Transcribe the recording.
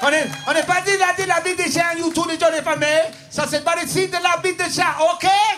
On n'est pas dit la vie des chiens, you tous les jours les familles. Ça c'est pas le signe de la vie des chiens, ok?